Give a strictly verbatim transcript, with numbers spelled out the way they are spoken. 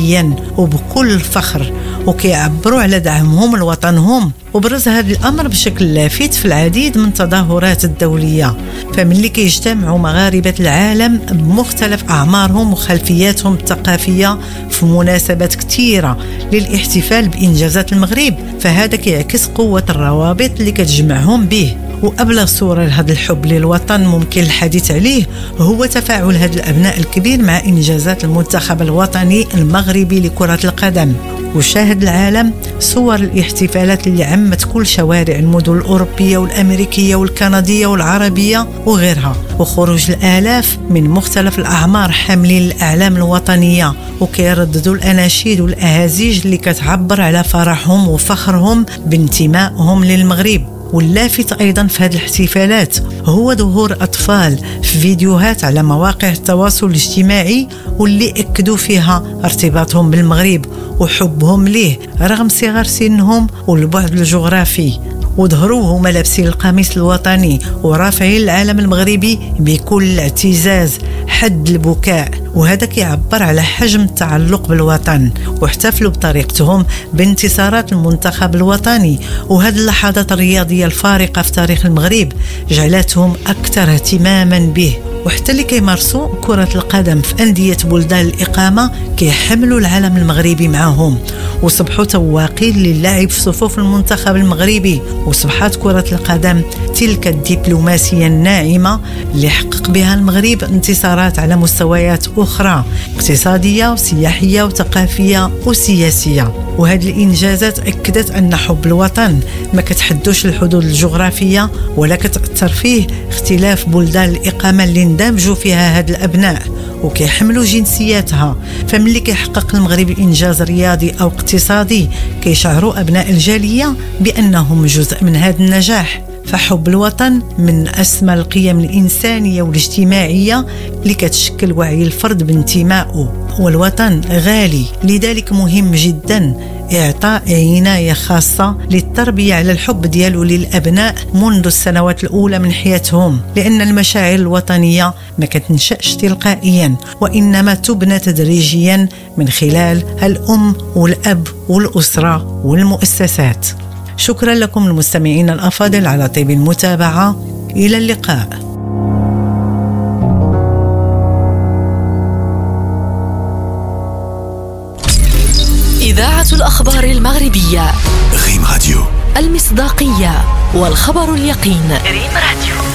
رسميا وبكل فخر، وكيعبروا على دعمهم لوطنهم. وبرز هذا الأمر بشكل لافت في العديد من التظاهرات الدولية. فملي كيجتمعوا مغاربة العالم بمختلف أعمارهم وخلفياتهم الثقافية في مناسبات كثيرة للاحتفال بإنجازات المغرب، فهذا كيعكس قوة الروابط اللي كتجمعهم به. وأبلغ صورة لهذا الحب للوطن ممكن الحديث عليه هو تفاعل هذا الأبناء الكبير مع إنجازات المنتخب الوطني المغربي لكرة القدم. وشاهد العالم صور الاحتفالات اللي عمت كل شوارع المدن الأوروبية والأمريكية والكندية والعربية وغيرها، وخروج الآلاف من مختلف الأعمار حاملين الأعلام الوطنية وكيرددوا الأناشيد والأهازيج اللي كتعبر على فرحهم وفخرهم بانتمائهم للمغرب. واللافت أيضا في هذه الاحتفالات هو ظهور أطفال في فيديوهات على مواقع التواصل الاجتماعي، واللي أكدوا فيها ارتباطهم بالمغرب وحبهم ليه رغم صغر سنهم والبعد الجغرافي. وظهروا هما لابسين القميص الوطني ورافعين العلم المغربي بكل اعتزاز حد البكاء، وهذا كيعبر على حجم التعلق بالوطن. واحتفلوا بطريقتهم بانتصارات المنتخب الوطني، وهذه اللحظات الرياضية الفارقة في تاريخ المغرب جعلتهم أكثر اهتماما به. وحتى اللي كيمارسوا كرة القدم في أندية بلدان الإقامة كيحملوا العلم المغربي معهم، وصبحوا تواقين للعب في صفوف المنتخب المغربي. وصبحت كرة القدم تلك الدبلوماسية الناعمة اللي حقق بها المغرب انتصارات على مستويات أخرى اقتصادية وسياحية وثقافية وسياسية. وهذه الإنجازات أكدت أن حب الوطن ما كتحدوش الحدود الجغرافية ولا كتأثر فيه اختلاف بلدان الإقامة اللي اندمجوا فيها هاد الأبناء وكيحملوا جنسياتها. فملي كيحقق المغرب إنجاز رياضي أو اقتصادي كيشعروا أبناء الجالية بأنهم جزء من هذا النجاح. فحب الوطن من أسمى القيم الإنسانية والاجتماعية اللي كتشكل وعي الفرد بانتمائه. والوطن غالي، لذلك مهم جدا إعطاء عناية خاصة للتربية على الحب ديالو للأبناء منذ السنوات الأولى من حياتهم، لأن المشاعر الوطنية ما كتنشأش تلقائيا، وإنما تبنى تدريجيا من خلال الأم والأب والأسرة والمؤسسات. شكرا لكم المستمعين الأفاضل على طيب المتابعة. إلى اللقاء. إذاعة الأخبار المغربية ريم راديو، المصداقية والخبر اليقين. ريم راديو.